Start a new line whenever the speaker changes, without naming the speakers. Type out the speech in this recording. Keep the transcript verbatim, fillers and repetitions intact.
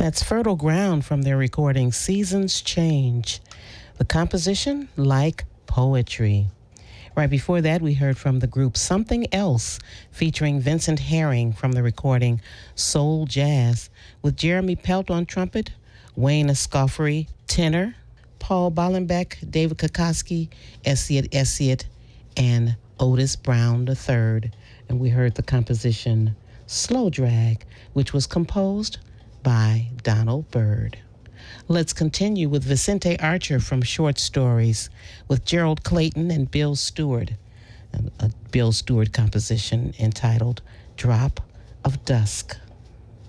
That's Fertile Ground from their recording Seasons Change. The composition, Like Poetry. Right before that, we heard from the group Something Else, featuring Vincent Herring from the recording Soul Jazz, with Jeremy Pelt on trumpet, Wayne Escoffery tenor, Paul Bollenbeck, David Kokoski, Essiet Essiet, and Otis Brown the third. And we heard the composition Slow Drag, which was composed by Donald Byrd. Let's continue with Vicente Archer from Short Stories with Gerald Clayton and Bill Stewart, a Bill Stewart composition entitled Drop of Dusk.